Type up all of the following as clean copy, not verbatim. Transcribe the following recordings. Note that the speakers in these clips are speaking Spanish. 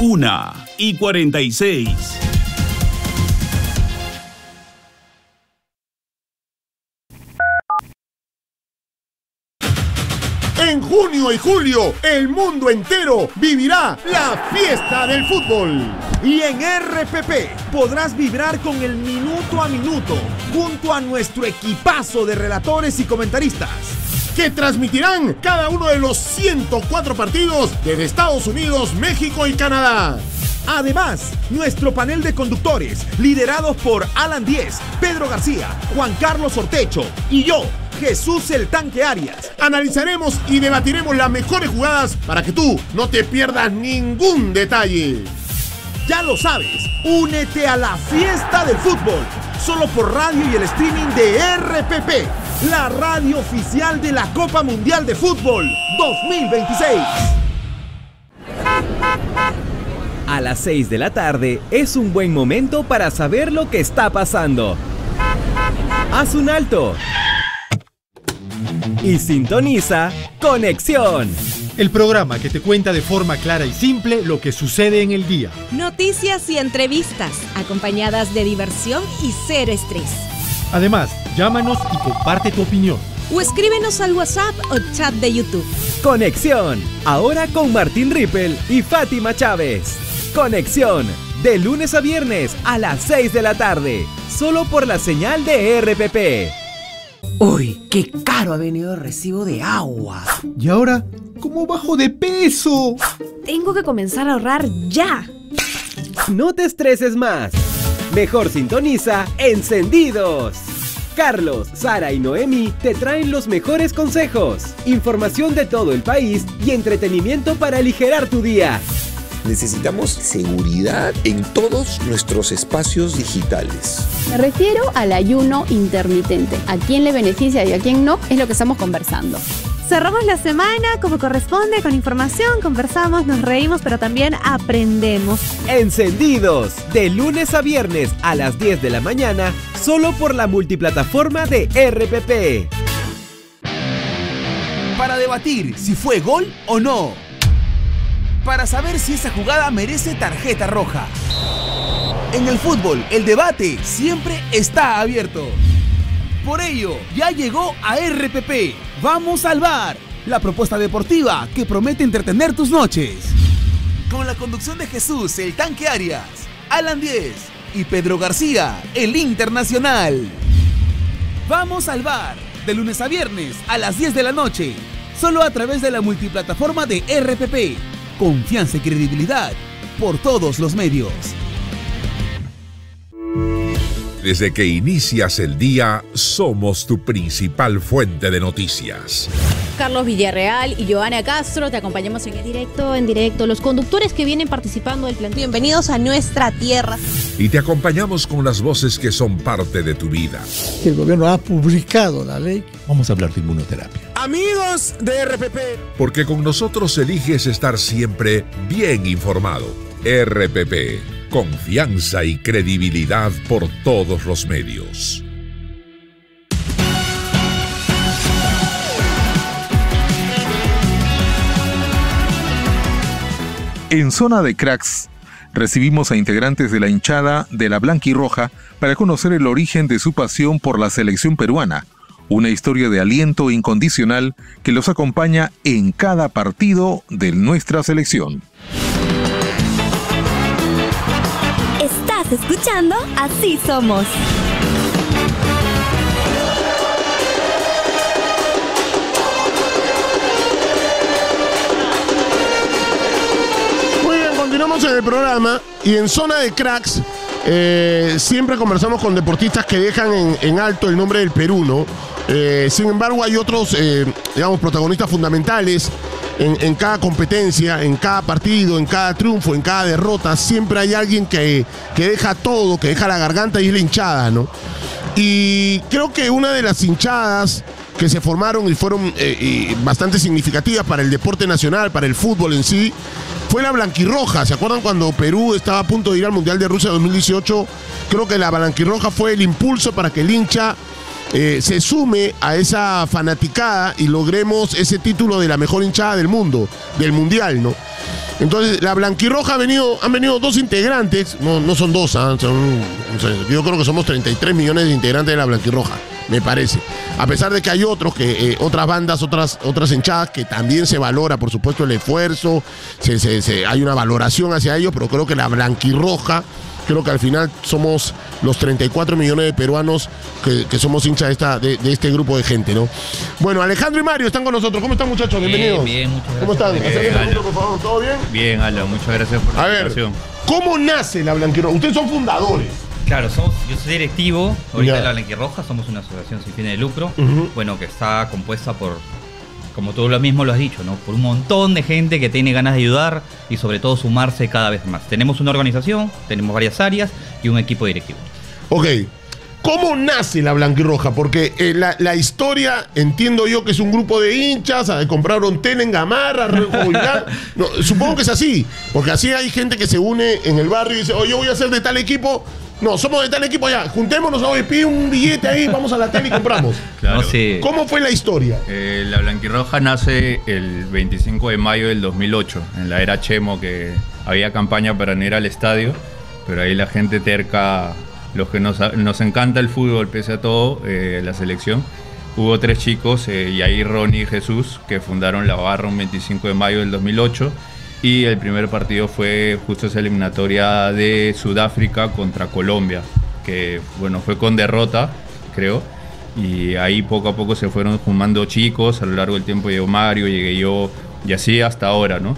1:46. En junio y julio, el mundo entero vivirá la fiesta del fútbol. Y en RPP podrás vibrar con el minuto a minuto junto a nuestro equipazo de relatores y comentaristas, que transmitirán cada uno de los 104 partidos desde Estados Unidos, México y Canadá. Además, nuestro panel de conductores, liderados por Alan Díez, Pedro García, Juan Carlos Ortecho y yo, Jesús el Tanque Arias. Analizaremos y debatiremos las mejores jugadas para que tú no te pierdas ningún detalle. Ya lo sabes, únete a la fiesta del fútbol, solo por radio y el streaming de RPP, la radio oficial de la Copa Mundial de Fútbol 2026. A las 6 de la tarde es un buen momento para saber lo que está pasando. Haz un alto y sintoniza Conexión, el programa que te cuenta de forma clara y simple lo que sucede en el día. Noticias y entrevistas, acompañadas de diversión y cero estrés. Además, llámanos y comparte tu opinión. O escríbenos al WhatsApp o chat de YouTube. Conexión, ahora con Martín Rippel y Fátima Chávez. Conexión, de lunes a viernes a las 6 de la tarde, solo por la señal de RPP. ¡Uy, qué caro ha venido el recibo de agua! ¿Y ahora cómo bajo de peso? Tengo que comenzar a ahorrar ya. No te estreses más. Mejor sintoniza Encendidos. Carlos, Sara y Noemi te traen los mejores consejos, información de todo el país y entretenimiento para aligerar tu día. Necesitamos seguridad en todos nuestros espacios digitales. Me refiero al ayuno intermitente. ¿A quién le beneficia y a quién no? Es lo que estamos conversando. Cerramos la semana como corresponde, con información, conversamos, nos reímos, pero también aprendemos. Encendidos, de lunes a viernes a las 10 de la mañana, solo por la multiplataforma de RPP. Para debatir si fue gol o no. Para saber si esa jugada merece tarjeta roja. En el fútbol, el debate siempre está abierto. Por ello, ya llegó a RPP. ¡Vamos al bar! La propuesta deportiva que promete entretener tus noches. Con la conducción de Jesús, el Tanque Arias, Alan Díez y Pedro García, el Internacional. ¡Vamos al bar! De lunes a viernes a las 10 de la noche. Solo a través de la multiplataforma de RPP. Confianza y credibilidad por todos los medios. Desde que inicias el día, somos tu principal fuente de noticias. Carlos Villarreal y Joana Castro, te acompañamos en directo, los conductores que vienen participando del plan. Bienvenidos a nuestra tierra. Y te acompañamos con las voces que son parte de tu vida. El gobierno ha publicado la ley. Vamos a hablar de inmunoterapia. Amigos de RPP. Porque con nosotros eliges estar siempre bien informado. RPP. Confianza y credibilidad por todos los medios. En Zona de Cracks, recibimos a integrantes de la hinchada de la Blanquirroja para conocer el origen de su pasión por la selección peruana. Una historia de aliento incondicional que los acompaña en cada partido de nuestra selección. Estás escuchando Así Somos. Muy bien, continuamos en el programa y en Zona de Cracks siempre conversamos con deportistas que dejan en alto el nombre del Perú, ¿no? Sin embargo, hay otros, protagonistas fundamentales en cada competencia, en cada partido, en cada triunfo, en cada derrota. Siempre hay alguien que deja todo, que deja la garganta, y es la hinchada, ¿no? Y creo que una de las hinchadas que se formaron y fueron bastante significativas para el deporte nacional, para el fútbol en sí, fue la Blanquirroja. ¿Se acuerdan cuando Perú estaba a punto de ir al Mundial de Rusia 2018? Creo que la Blanquirroja fue el impulso para que el hincha se sume a esa fanaticada y logremos ese título de la mejor hinchada del mundo, del Mundial, ¿no? Entonces, la blanquirroja han venido 2 integrantes, no son 2, yo creo que somos 33 millones de integrantes de la blanquirroja, me parece. A pesar de que hay otros, otras bandas, otras hinchadas, que también se valora, por supuesto, el esfuerzo, hay una valoración hacia ellos, pero creo que la blanquirroja, creo que al final somos los 34 millones de peruanos que somos hinchas de este grupo de gente, ¿no? Bueno, Alejandro y Mario están con nosotros. ¿Cómo están, muchachos? Bienvenidos. Bien, muchas gracias. ¿Cómo están? Bien, por favor, ¿todo bien? Bien, Alan, muchas gracias por la invitación. ¿Cómo nace la blanquirroja? Ustedes son fundadores. Claro, yo soy directivo ahorita de la Blanquirroja, somos una asociación sin fines de lucro, bueno, que está compuesta por, como tú lo mismo lo has dicho, ¿no? Por un montón de gente que tiene ganas de ayudar y sobre todo sumarse cada vez más. Tenemos una organización, tenemos varias áreas y un equipo directivo. Ok, ¿cómo nace la blanquirroja? Porque la historia, entiendo yo que es un grupo de hinchas, compraron tela en Gamarra, no, supongo que es así, porque así hay gente que se une en el barrio y dice, yo voy a ser de tal equipo. No, somos de tal equipo allá. Juntémonos, pide un billete ahí, vamos a la tele y compramos. Claro. No, sí. ¿Cómo fue la historia? La Blanquirroja nace el 25 de mayo del 2008, en la era Chemo, que había campaña para no ir al estadio, pero ahí la gente terca, los que nos encanta el fútbol, pese a todo, la selección. Hubo 3 chicos, Yair, Ronnie y Jesús, que fundaron la barra un 25 de mayo del 2008. Y el primer partido fue justo esa eliminatoria de Sudáfrica contra Colombia, que bueno, fue con derrota, creo. Y ahí poco a poco se fueron sumando chicos, a lo largo del tiempo llegó Mario, llegué yo, y así hasta ahora, ¿no?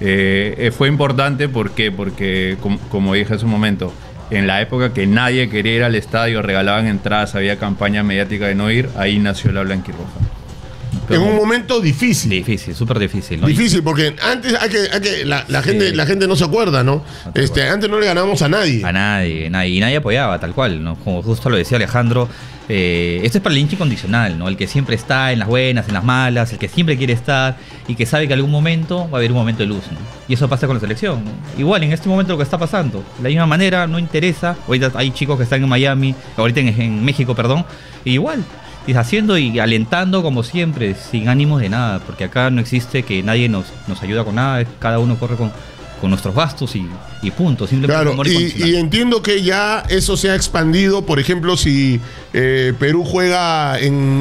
Fue importante, ¿por qué? Porque, como dije hace un momento, en la época que nadie quería ir al estadio, regalaban entradas, había campaña mediática de no ir, ahí nació la Blanquirroja. En un momento difícil. Difícil, súper difícil, ¿no? Difícil, porque antes la gente no se acuerda, ¿no? Antes no le ganábamos a nadie. A nadie, y nadie apoyaba, tal cual, ¿no? Como justo lo decía Alejandro, esto es para el hincha incondicional, ¿no? El que siempre está en las buenas, en las malas, el que siempre quiere estar y que sabe que en algún momento va a haber un momento de luz, ¿no? Y eso pasa con la selección, ¿no? Igual, en este momento lo que está pasando, de la misma manera, no interesa. Ahorita hay chicos que están en Miami, ahorita en México, perdón, y igual. Y haciendo y alentando como siempre, sin ánimos de nada, porque acá no existe que nadie nos ayuda con nada, cada uno corre con nuestros gastos y punto. Simplemente claro, y entiendo que ya eso se ha expandido, por ejemplo, si Perú juega en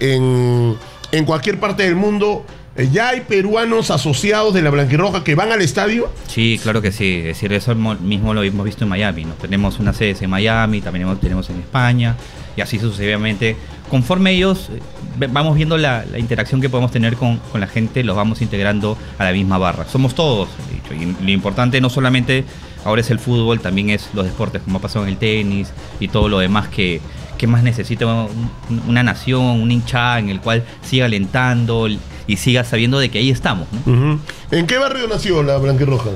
cualquier parte del mundo, ¿ya hay peruanos asociados de la Blanquirroja que van al estadio? Sí, claro que sí. Es decir, eso mismo lo hemos visto en Miami, ¿no? Tenemos una sede en Miami, también tenemos en España, y así sucesivamente. Conforme ellos vamos viendo la interacción que podemos tener con la gente, los vamos integrando a la misma barra. Somos todos, de hecho, y lo importante no solamente ahora es el fútbol, también es los deportes, como ha pasado en el tenis y todo lo demás que más necesita una nación, un hinchada en el cual siga alentando y siga sabiendo de que ahí estamos, ¿no? ¿En qué barrio nació la Blanquirroja?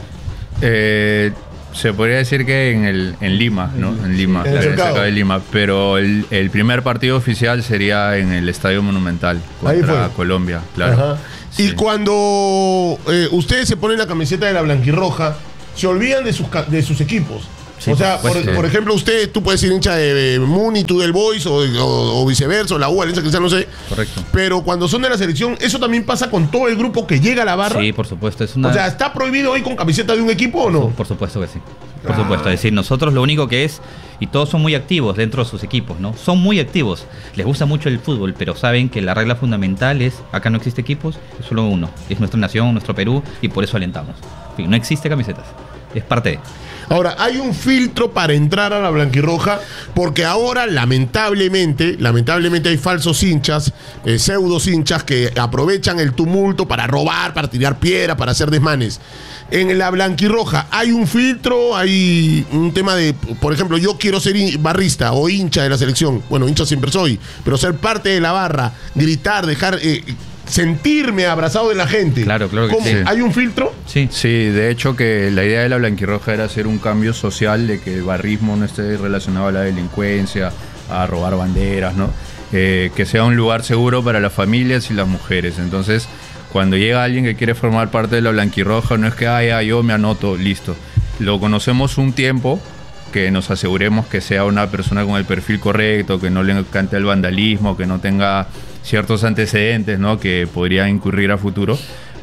Se podría decir que en Lima, ¿no? En Lima, cerca de Lima. Pero el primer partido oficial sería en el Estadio Monumental contra Colombia, claro. Ajá. Sí. Y cuando ustedes se ponen la camiseta de la Blanquirroja, se olvidan de sus equipos. Sí, o sea, por ejemplo, tú puedes ser hincha de Muni, tú del Boys o viceversa, o la U, Alianza Cristal, no sé. Correcto. Pero cuando son de la selección, ¿eso también pasa con todo el grupo que llega a la barra? Sí, por supuesto. O sea, ¿está prohibido hoy con camiseta de un equipo o no? Por supuesto que sí. Por supuesto. Es decir, nosotros lo único que es, y todos son muy activos dentro de sus equipos, ¿no? Son muy activos. Les gusta mucho el fútbol, pero saben que la regla fundamental es, acá no existe equipos, es solo uno. Es nuestra nación, nuestro Perú, y por eso alentamos. En fin, no existe camisetas. Es parte de... Ahora, hay un filtro para entrar a la Blanquirroja, porque ahora, lamentablemente hay falsos hinchas, pseudos hinchas que aprovechan el tumulto para robar, para tirar piedra, para hacer desmanes. En la Blanquirroja, ¿hay un filtro? ¿Hay un tema de, por ejemplo, yo quiero ser barrista o hincha de la selección? Bueno, hincha siempre soy, pero ser parte de la barra, gritar, dejar... sentirme abrazado de la gente. Claro que sí. ¿Hay un filtro? Sí, de hecho que la idea de la Blanquirroja era hacer un cambio social, de que el barrismo no esté relacionado a la delincuencia, a robar banderas, ¿no? Que sea un lugar seguro para las familias y las mujeres. Entonces, cuando llega alguien que quiere formar parte de la Blanquirroja, no es que yo me anoto, listo. Lo conocemos un tiempo, que nos aseguremos que sea una persona con el perfil correcto, que no le encante el vandalismo, que no tenga ciertos antecedentes, ¿no? Que podría incurrir a futuro,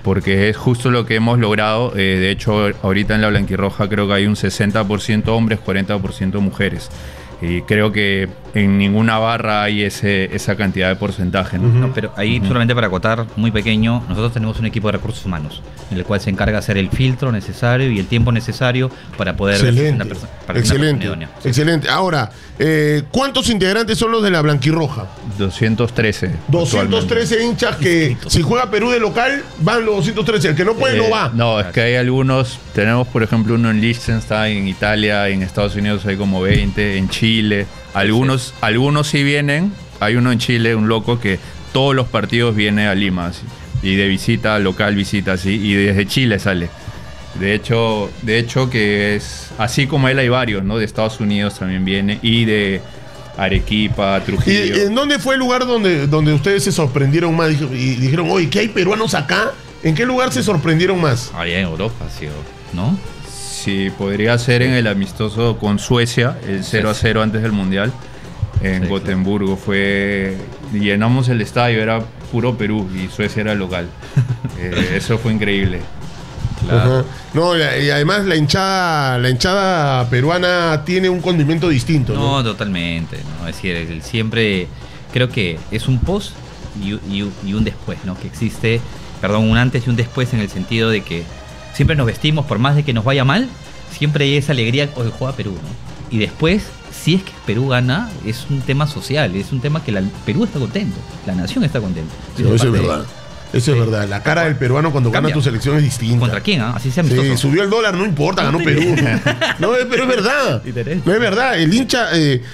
porque es justo lo que hemos logrado. De hecho, ahorita en la blanquirroja creo que hay un 60% hombres, 40% mujeres. Y creo que en ninguna barra hay esa cantidad de porcentaje, ¿no? No, pero ahí solamente para acotar, muy pequeño, nosotros tenemos un equipo de recursos humanos en el cual se encarga de hacer el filtro necesario y el tiempo necesario para poder... Excelente. Ahora, ¿cuántos integrantes son los de la blanquirroja? 213. 213 hinchas que si juega Perú de local, van los 213. El que no puede, no va. No, es que hay algunos, tenemos por ejemplo uno en Liechtenstein, en Italia, en Estados Unidos hay como 20, en Chile. Algunos sí vienen. Hay uno en Chile, un loco que todos los partidos viene a Lima, así, y de visita, local visita, así, y desde Chile sale. De hecho que es así como él hay varios, ¿no? De Estados Unidos también viene, y de Arequipa, Trujillo. ¿Y en dónde fue el lugar donde ustedes se sorprendieron más y dijeron, oye, ¿qué hay peruanos acá? ¿En qué lugar se sorprendieron más? Allá en Europa, sí, ¿no? Sí, podría ser en el amistoso con Suecia, el 0-0 antes del Mundial, en Gotemburgo. Llenamos el estadio, era puro Perú y Suecia era local. Eso fue increíble. Claro. No, y además la hinchada peruana tiene un condimento distinto, ¿no? No, totalmente, ¿no? Es decir, siempre creo que es un post y un después, ¿no? Que existe, un antes y un después, en el sentido de que siempre nos vestimos, por más de que nos vaya mal, siempre hay esa alegría, hoy juega Perú, ¿no? Y después, si es que Perú gana, es un tema social, es un tema que Perú está contento, la nación está contenta. Sí, eso es verdad. Eso es verdad. La cara del peruano cuando gana tu selección es distinta. ¿Contra quién? Así se amistoso. Sí, subió el dólar, no importa, ganó Perú. No, pero es verdad. No es verdad. El hincha...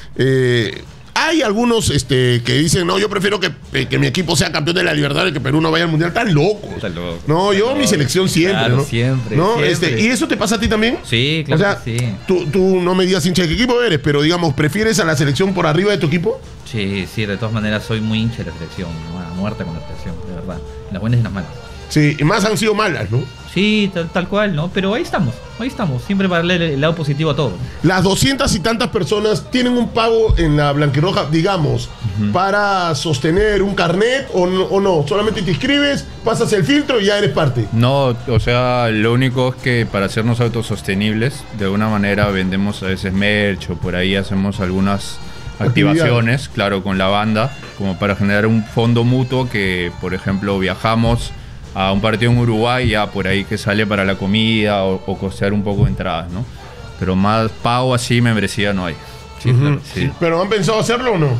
hay algunos que dicen, no, yo prefiero que mi equipo sea campeón de la Libertadores y que Perú no vaya al Mundial. Están locos. No, yo mi selección siempre, claro, ¿no? Siempre, ¿no? siempre. ¿Y eso te pasa a ti también? Sí, claro. O sea, que sí. Tú no me digas hincha de qué equipo eres, pero digamos, ¿prefieres a la selección por arriba de tu equipo? Sí, de todas maneras soy muy hincha de la selección, ¿no? A muerte con la selección, de verdad. En las buenas y en las malas. Sí, y más han sido malas, ¿no? Sí, tal cual, ¿no? Pero ahí estamos, siempre para darle el lado positivo a todo. Las 200 y tantas personas tienen un pago en la blanquirroja, digamos, para sostener un carnet o no, solamente te inscribes, pasas el filtro y ya eres parte. No, o sea, lo único es que para hacernos autosostenibles, de alguna manera vendemos a veces merch o por ahí hacemos algunas activaciones, claro, con la banda, como para generar un fondo mutuo que, por ejemplo, viajamos a un partido en Uruguay, ya por ahí que sale para la comida o costear un poco de entradas, ¿no? Pero más pago así, membresía no hay. Sí, claro, sí. ¿Pero han pensado hacerlo o no?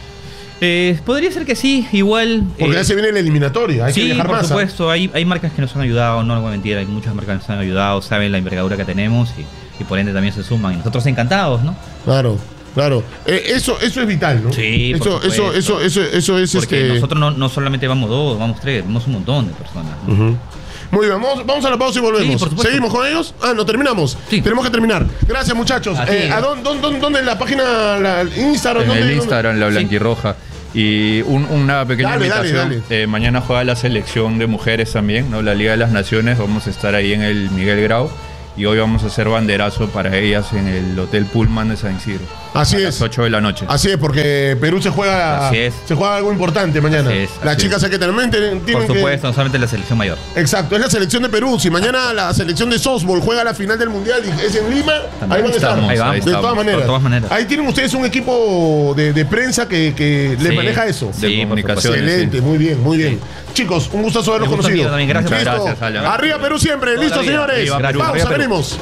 Podría ser que sí, igual. Porque ya se viene la eliminatoria, hay que viajar más. Sí, por supuesto, hay marcas que nos han ayudado, no voy a mentir, hay muchas marcas que nos han ayudado, saben la envergadura que tenemos y por ende también se suman. Y nosotros encantados, ¿no? Claro. Eso es vital, ¿no? Sí, eso es porque nosotros no solamente vamos 2, vamos 3, vamos un montón de personas, ¿no? Muy bien, vamos a la pausa y volvemos. Sí, ¿Seguimos con ellos? No terminamos. Sí. Tenemos que terminar. Gracias, muchachos. ¿Dónde la página, Instagram? En el Instagram, la blanquirroja. Y una pequeña invitación. Dale. Mañana juega la selección de mujeres también, ¿no? La Liga de las Naciones. Vamos a estar ahí en el Miguel Grau. Y hoy vamos a hacer banderazo para ellas en el Hotel Pullman de San Isidro. Así es. A las 8 de la noche. Así es, porque Perú se juega algo importante mañana. Las chicas hay que también tienen por supuesto, no solamente la selección mayor. Exacto, es la selección de Perú. Si mañana la selección de softball juega la final del Mundial y es en Lima, ahí van a estar. Ahí vamos. De todas maneras. Ahí tienen ustedes un equipo de prensa que les maneja eso. De comunicación. Excelente, muy bien. Chicos, un gustazo haberlos conocido. También, gracias. Arriba Perú siempre. Listo, señores. Pausa, venimos.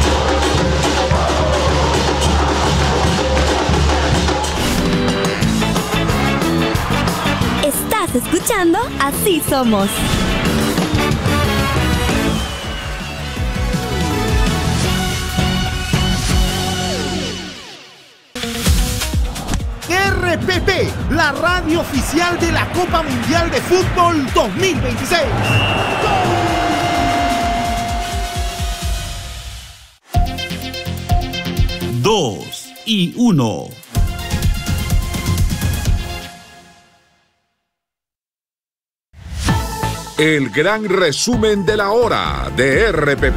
Estás escuchando Así Somos. RPP, la radio oficial de la Copa Mundial de Fútbol 2026. Dos y 1. El gran resumen de la hora de RPP.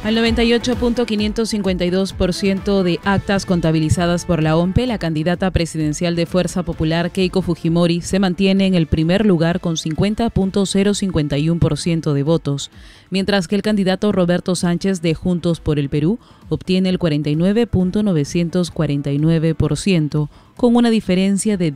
Al 98.552% de actas contabilizadas por la OMPE, la candidata presidencial de Fuerza Popular, Keiko Fujimori, se mantiene en el primer lugar con 50.051% de votos, mientras que el candidato Roberto Sánchez de Juntos por el Perú obtiene el 49.949%, con una diferencia de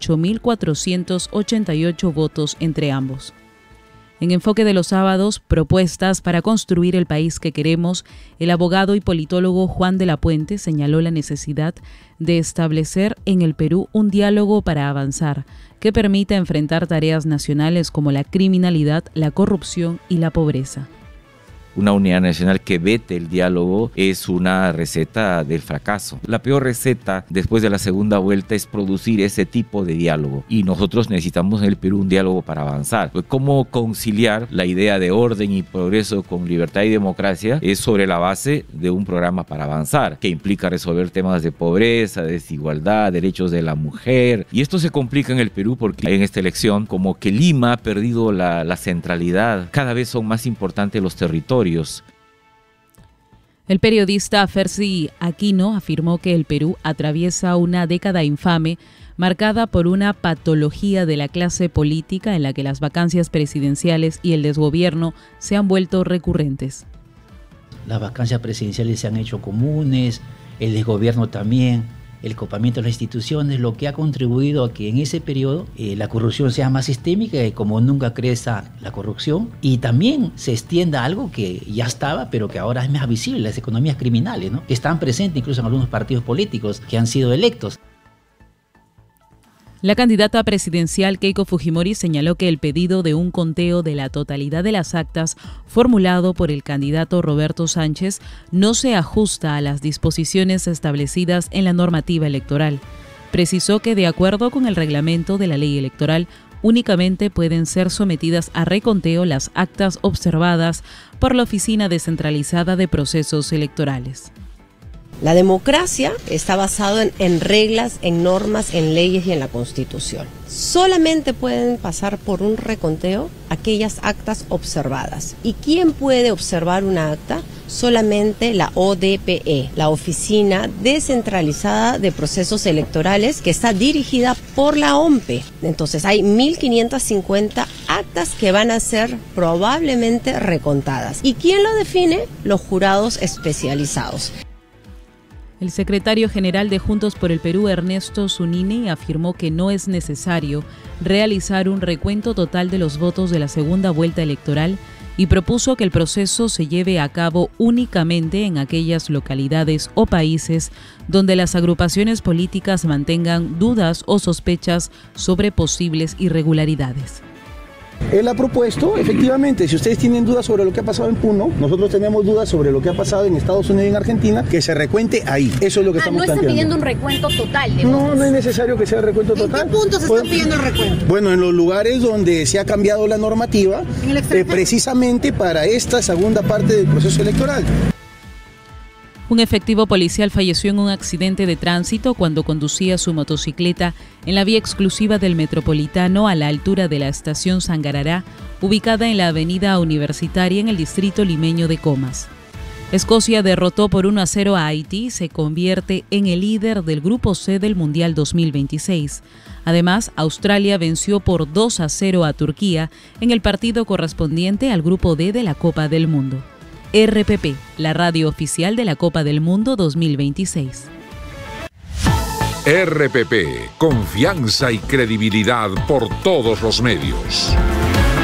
18.488 votos entre ambos. En Enfoque de los Sábados, propuestas para construir el país que queremos, el abogado y politólogo Juan de la Puente señaló la necesidad de establecer en el Perú un diálogo para avanzar, que permita enfrentar tareas nacionales como la criminalidad, la corrupción y la pobreza. Una unidad nacional que vete el diálogo es una receta del fracaso. La peor receta después de la segunda vuelta es producir ese tipo de diálogo. Y nosotros necesitamos en el Perú un diálogo para avanzar. ¿Cómo conciliar la idea de orden y progreso con libertad y democracia? Es sobre la base de un programa para avanzar, que implica resolver temas de pobreza, desigualdad, derechos de la mujer. Y esto se complica en el Perú porque en esta elección, como que Lima ha perdido la centralidad. Cada vez son más importantes los territorios. El periodista Fersi Aquino afirmó que el Perú atraviesa una década infame marcada por una patología de la clase política en la que las vacancias presidenciales y el desgobierno se han vuelto recurrentes. Las vacancias presidenciales se han hecho comunes, el desgobierno también, el copamiento de las instituciones, lo que ha contribuido a que en ese periodo la corrupción sea más sistémica y como nunca crezca la corrupción, y también se extienda algo que ya estaba, pero que ahora es más visible, las economías criminales, ¿no? Que están presentes incluso en algunos partidos políticos que han sido electos. La candidata presidencial Keiko Fujimori señaló que el pedido de un conteo de la totalidad de las actas formulado por el candidato Roberto Sánchez no se ajusta a las disposiciones establecidas en la normativa electoral. Precisó que de acuerdo con el reglamento de la ley electoral, únicamente pueden ser sometidas a reconteo las actas observadas por la Oficina Descentralizada de Procesos Electorales. La democracia está basada en reglas, en normas, en leyes y en la Constitución. Solamente pueden pasar por un reconteo aquellas actas observadas. ¿Y quién puede observar una acta? Solamente la ODPE, la Oficina Descentralizada de Procesos Electorales, que está dirigida por la OMPE. Entonces hay 1.550 actas que van a ser probablemente recontadas. ¿Y quién lo define? Los jurados especializados. El secretario general de Juntos por el Perú, Ernesto Zunini, afirmó que no es necesario realizar un recuento total de los votos de la segunda vuelta electoral y propuso que el proceso se lleve a cabo únicamente en aquellas localidades o países donde las agrupaciones políticas mantengan dudas o sospechas sobre posibles irregularidades. Él ha propuesto, efectivamente, si ustedes tienen dudas sobre lo que ha pasado en Puno, nosotros tenemos dudas sobre lo que ha pasado en Estados Unidos y en Argentina, que se recuente ahí. Eso es lo que estamos planteando. ¿No están pidiendo un recuento total de votos? No es necesario que sea recuento total. ¿En qué puntos se está pidiendo el recuento? Bueno, en los lugares donde se ha cambiado la normativa, precisamente para esta segunda parte del proceso electoral. Un efectivo policial falleció en un accidente de tránsito cuando conducía su motocicleta en la vía exclusiva del Metropolitano a la altura de la estación Sangarará, ubicada en la avenida Universitaria en el distrito limeño de Comas. Escocia derrotó por 1-0 a Haití y se convierte en el líder del Grupo C del Mundial 2026. Además, Australia venció por 2-0 a Turquía en el partido correspondiente al Grupo D de la Copa del Mundo. RPP, la radio oficial de la Copa del Mundo 2026. RPP, confianza y credibilidad por todos los medios.